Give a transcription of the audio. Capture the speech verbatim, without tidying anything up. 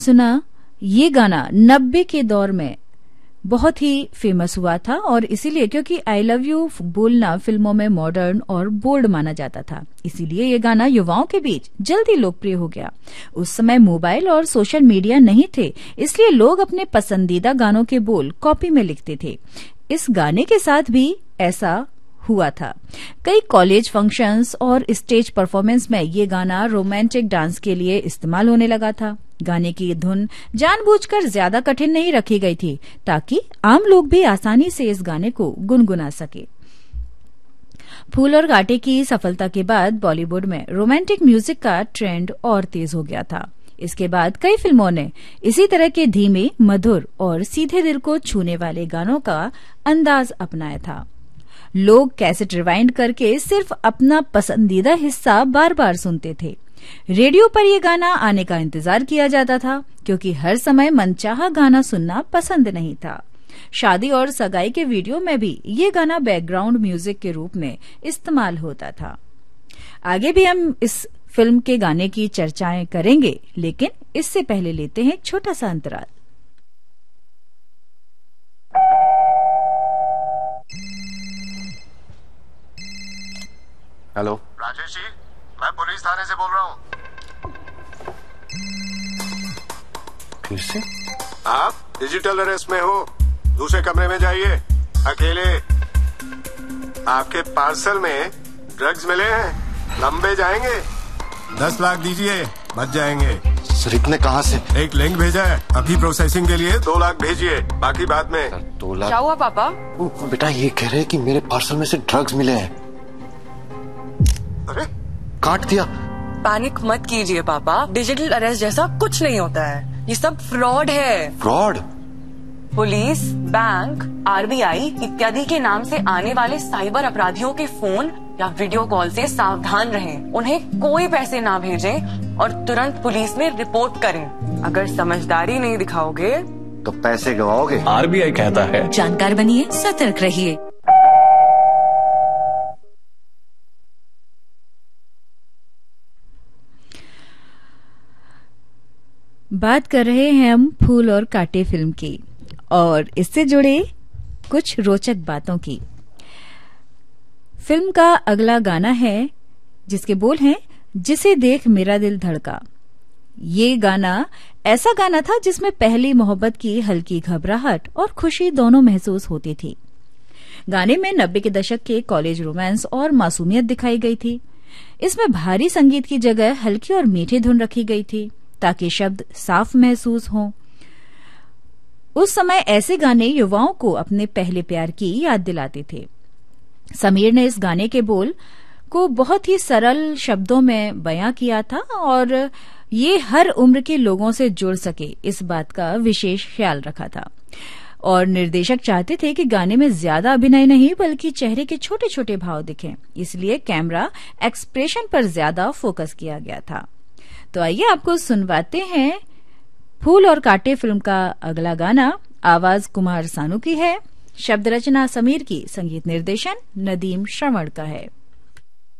सुना, ये गाना नब्बे के दौर में बहुत ही फेमस हुआ था और इसीलिए क्योंकि आई लव यू बोलना फिल्मों में मॉडर्न और बोल्ड माना जाता था, इसीलिए ये गाना युवाओं के बीच जल्दी लोकप्रिय हो गया। उस समय मोबाइल और सोशल मीडिया नहीं थे, इसलिए लोग अपने पसंदीदा गानों के बोल कॉपी में लिखते थे। इस गाने के साथ भी ऐसा हुआ था। कई कॉलेज फंक्शंस और स्टेज परफॉर्मेंस में ये गाना रोमांटिक डांस के लिए इस्तेमाल होने लगा था। गाने की धुन जानबूझकर ज्यादा कठिन नहीं रखी गई थी ताकि आम लोग भी आसानी से इस गाने को गुनगुना सके। फूल और कांटे की सफलता के बाद बॉलीवुड में रोमांटिक म्यूजिक का ट्रेंड और तेज हो गया था। इसके बाद कई फिल्मों ने इसी तरह के धीमे, मधुर और सीधे दिल को छूने वाले गानों का अंदाज अपनाया था। लोग कैसेट रिवाइंड करके सिर्फ अपना पसंदीदा हिस्सा बार बार सुनते थे। रेडियो पर यह गाना आने का इंतजार किया जाता था क्योंकि हर समय मनचाहा गाना सुनना पसंद नहीं था। शादी और सगाई के वीडियो में भी ये गाना बैकग्राउंड म्यूजिक के रूप में इस्तेमाल होता था। आगे भी हम इस फिल्म के गाने की चर्चाएं करेंगे, लेकिन इससे पहले लेते हैं एक छोटा सा अंतराल। हेलो राजेश जी, मैं पुलिस थाने से बोल रहा हूँ। फिर से? आप डिजिटल अरेस्ट में हो, दूसरे कमरे में जाइए अकेले। आपके पार्सल में ड्रग्स मिले हैं, लंबे जाएंगे। दस लाख दीजिए, बच जाएंगे। सर इतने कहाँ से? एक लिंक भेजा है, अभी प्रोसेसिंग के लिए दो लाख भेजिए, बाकी बाद में। सर दो लाख? क्या हुआ पापा? बेटा ये कह रहे हैं कि मेरे पार्सल में से ड्रग्स मिले हैं। अरे काट दिया। पैनिक मत कीजिए पापा, डिजिटल अरेस्ट जैसा कुछ नहीं होता है, ये सब फ्रॉड है। फ्रॉड? पुलिस, बैंक, आरबीआई इत्यादि के नाम से आने वाले साइबर अपराधियों के फोन या वीडियो कॉल से सावधान रहें। उन्हें कोई पैसे ना भेजें और तुरंत पुलिस में रिपोर्ट करें। अगर समझदारी नहीं दिखाओगे तो पैसे गवाओगे। आरबीआई कहता है जानकार बनिए, सतर्क रहिए। बात कर रहे हैं हम फूल और कांटे फिल्म की और इससे जुड़े कुछ रोचक बातों की। फिल्म का अगला गाना है जिसके बोल हैं, जिसे देख मेरा दिल धड़का। ये गाना ऐसा गाना था जिसमें पहली मोहब्बत की हल्की घबराहट और खुशी दोनों महसूस होती थी। गाने में नब्बे के दशक के कॉलेज रोमांस और मासूमियत दिखाई गई थी। इसमें भारी संगीत की जगह हल्की और मीठी धुन रखी गई थी ताकि शब्द साफ महसूस हों। उस समय ऐसे गाने युवाओं को अपने पहले प्यार की याद दिलाते थे। समीर ने इस गाने के बोल को बहुत ही सरल शब्दों में बयां किया था और ये हर उम्र के लोगों से जुड़ सके, इस बात का विशेष ख्याल रखा था। और निर्देशक चाहते थे कि गाने में ज्यादा अभिनय नहीं बल्कि चेहरे के छोटे छोटे भाव दिखें, इसलिए कैमरा एक्सप्रेशन पर ज्यादा फोकस किया गया था। तो आइए आपको सुनवाते हैं फूल और कांटे फिल्म का अगला गाना। आवाज कुमार सानू की है, शब्द रचना समीर की, संगीत निर्देशन नदीम श्रवण का है।